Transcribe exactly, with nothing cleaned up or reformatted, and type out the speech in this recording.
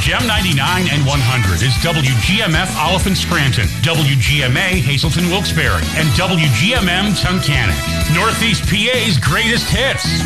Gem ninety-nine and one hundred is W G M F Oliphant Scranton, W G M A Hazleton Wilkes-Barre, and W G M M Tunkhannock. Northeast P A's greatest hits.